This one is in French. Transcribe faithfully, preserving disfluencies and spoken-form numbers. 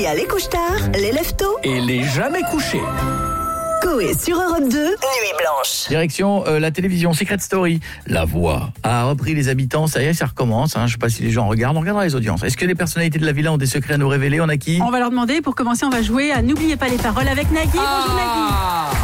Il y a les couche-tard, les lève-tôt et les jamais couchés. Coé sur Europe deux, Nuit Blanche. Direction euh, la télévision Secret Story. La Voix a repris les habitants. Ça y est, ça recommence. Hein. Je ne sais pas si les gens regardent. On regardera les audiences. Est-ce que les personnalités de la villa ont des secrets à nous révéler? On a qui? On va leur demander. Pour commencer, on va jouer à N'oubliez pas les paroles avec Nagui. Ah. Bonjour Nagui.